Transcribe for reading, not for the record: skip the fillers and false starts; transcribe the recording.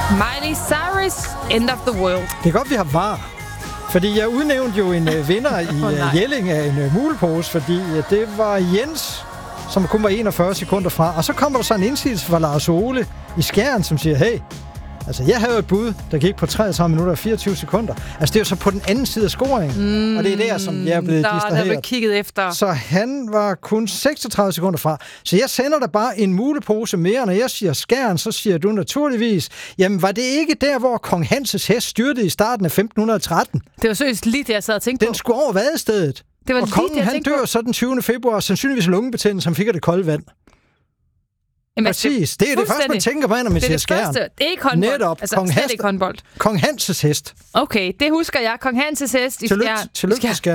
Miley Cyrus, End of the World. Det er godt, vi har var. Fordi jeg udnævnte jo en vinder i Jelling af en mulepose, fordi det var Jens, som kun var 41 sekunder fra. Og så kommer der så en indsigelse fra Lars Ole i Skjern, som siger, hey, altså jeg havde et bud, der gik på 33 minutter og 24 sekunder. Altså det er jo så på den anden side af scoringen. Og det er der, som jeg er blevet distraheret. Der blev kigget efter. Så han var kun 36 sekunder fra. Så jeg sender dig bare en mulepose mere. Når jeg siger Skjern, så siger du naturligvis, jamen var det ikke der, hvor Kong Hanses hest styrtede i starten af 1513? Det var seriøst lige det, jeg sad og tænkte på. Den skulle over vadestedet. Det var og lige kongen, det, jeg han dør så den 20. februar, sandsynligvis lungebetændelse, som fik af det kolde vand. Jamen, præcis. Det er det første, man tænker på, når man siger Skjern. Det er ikke håndbold. Netop. Altså, slet ikke håndbold. Kong Hanses hest. Okay, det husker jeg. Kong Hanses hest i Skjern. Tillykke til Skjern.